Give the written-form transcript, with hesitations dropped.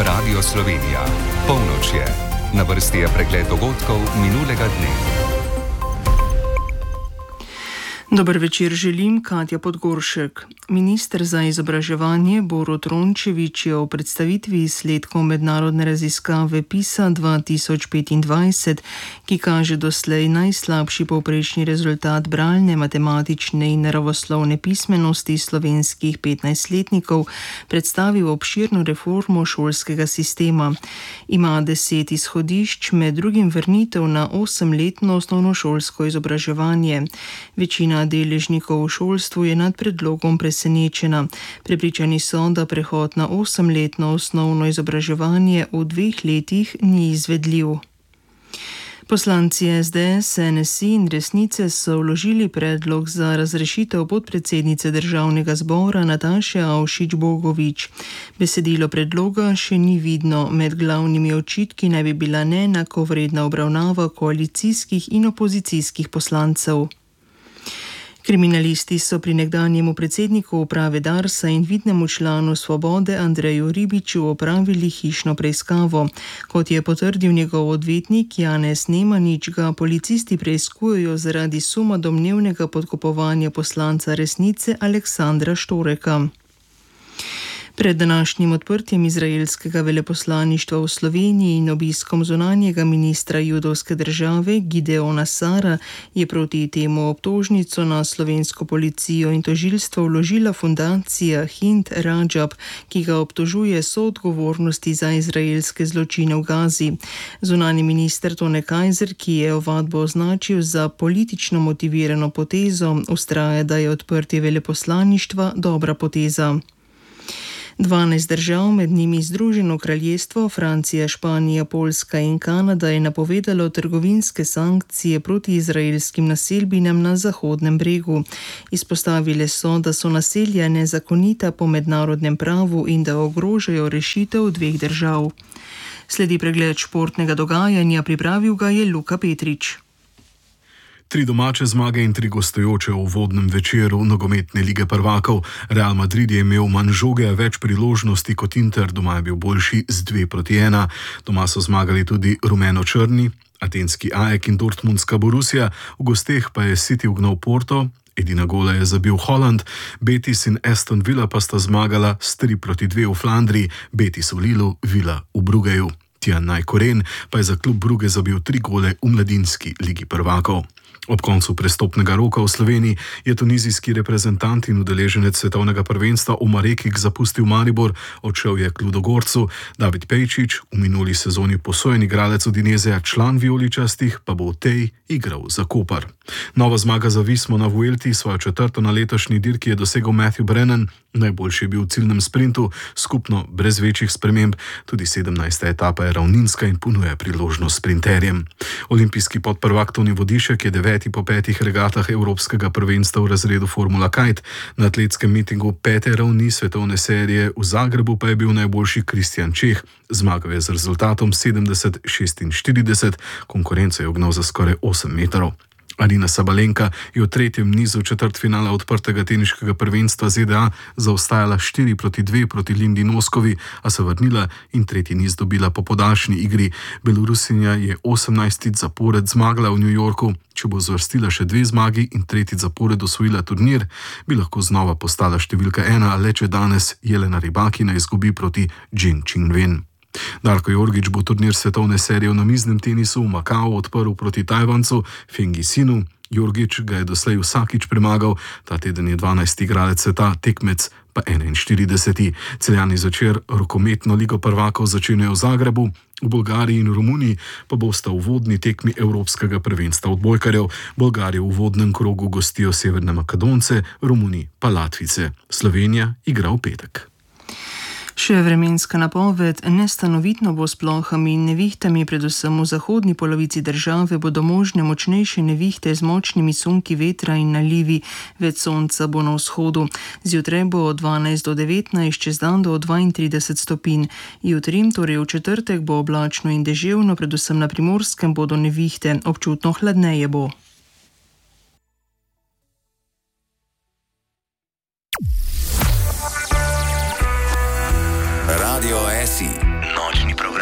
Radio Slovenija. Polnoč je. Na vrsti je pregled dogodkov minulega dne. Dober večer želim, Katja Podgoršek. Minister za izobraževanje Borut Rončević je v predstavitvi izsledkov mednarodne raziskave PISA 2025, ki kaže doslej najslabši povprečni rezultat bralne, matematične in naravoslovne pismenosti slovenskih 15-letnikov, predstavil obširno reformo šolskega sistema. Ima 10 izhodišč, med drugim vrnitev na 8-letno osnovnošolsko izobraževanje. Večina deležnikov v šolstvu je nad predlogom presenečena. Prepričani so, da prehod na 8-letno osnovno izobraževanje v 2 letih ni izvedljiv. Poslanci SDS, NSI in Resnice so vložili predlog za razrešitev podpredsednice Državnega zbora Nataše Avšič Bogovič. Besedilo predloga še ni vidno, med glavnimi očitki naj bi bila neenakovredna obravnava koalicijskih in opozicijskih poslancev. Kriminalisti so pri nekdanjemu predsedniku uprave Darsa in vidnemu članu Svobode Andreju Ribiču opravili hišno preiskavo. Kot je potrdil njegov odvetnik Janez Nemanič, ga policisti preiskujejo zaradi suma domnevnega podkupovanja poslanca Resnice Aleksandra Štoreka. Pred današnjim odprtjem izraelskega veleposlaništva v Sloveniji in obiskom zunanjega ministra judovske države Gideona Sara je proti temu obtožnico na slovensko policijo in tožilstvo vložila fundacija Hind Rajab, ki ga obtožuje soodgovornosti za izraelske zločine v Gazi. Zunanji minister Tone Kajzer, ki je ovadbo označil za politično motivirano potezo, vztraja, da je odprtje veleposlaništva dobra poteza. 12 držav, med njimi Združeno kraljestvo, Francija, Španija, Poljska in Kanada, je napovedalo trgovinske sankcije proti izraelskim naselbinam na Zahodnem bregu. Izpostavile so, da so naselja nezakonita po mednarodnem pravu in da ogrožajo rešitev 2 držav. Sledi pregled športnega dogajanja, pripravil ga je Luka Petrič. 3 domače zmage in 3 gostujoče v uvodnem večeru nogometne lige prvakov. Real Madrid je imel manj žoge, več priložnosti kot Inter, doma je bil boljši z 2-1. Doma so zmagali tudi rumeno-črni, atenski AEK in dortmundska Borussia, v gosteh pa je City ugnal Porto, edina gola je zabil Holland, Betis in Aston Villa pa sta zmagala s 3-2 v Flandriji, Betis v Lillu, Villa v Brugeju. Tjanaj Koren pa je za klub Brugge zabil 3 gole v mladinski ligi prvakov. Ob koncu prestopnega roka v Sloveniji je tunizijski reprezentant in udeleženec svetovnega prvenstva Omar Rekik zapustil Maribor, odšel je k Ludogorcu. David Pejčič, v minuli sezoni posojen igralec Udineseja, član vijoličastih, pa bo v tej igral za Koper. Nova zmaga za Vismo na Vuelti, svojo 4. na letošnji dirki je dosegel Matthew Brennan, najboljši je bil v ciljnem sprintu, skupno brez večjih sprememb, tudi 17. etapa je ravninska in ponuja priložnost sprinterjem. Olimpijski podprvak Toni Vodišek je 9. po 5 regatah Evropskega prvenstva v razredu Formula Kite. Na atletskem mitingu 5. ravni svetovne serije v Zagrebu pa je bil najboljši Kristjan Čeh. Zmagal je z rezultatom 70-46, konkurenco je ugnal za skoraj 8 metrov. Arina Sabalenka je v 3. nizu četrtfinala odprtega teniškega prvenstva ZDA zaostajala 4-2 proti Lindi Noskovi, a se vrnila in 3. niz dobila po podaljšni igri. Belorusinja je 18. zapored zmagala v New Yorku. Če bo zvrstila še 2 zmagi in 3. zapored osvojila turnir, bi lahko znova postala številka 1, a le če danes Jelena Rybakina izgubi proti Jing Qingwen. Darko Jorgić bo turnir svetovne serije v namiznem tenisu v Makau odprl proti Tajvancu Fengi Sinu. Jorgić ga je doslej vsakič premagal, ta teden je 12. igralec sveta, tekmec pa 41. Celjani zvečer rokometno ligo prvakov začenjajo v Zagrebu, v Bolgariji in Romuniji pa bosta v uvodni tekmi Evropskega prvenstva odbojkarjev. Bolgari v uvodnem krogu gostijo Severne Makedonce, Romuni pa Latvice. Slovenija igra v petek. Še vremenska napoved. Nestanovitno bo s plohami in nevihtami, predvsem v zahodni polovici države bodo možne močnejše nevihte z močnimi sunki vetra in nalivi. Več sonca bo na vzhodu. Zjutraj bo od 12 do 19, čez dan do 32 stopinj. Jutri, torej v četrtek, bo oblačno in deževno, predvsem na Primorskem bodo nevihte. Občutno hladneje bo. Radio SI. Nočni program.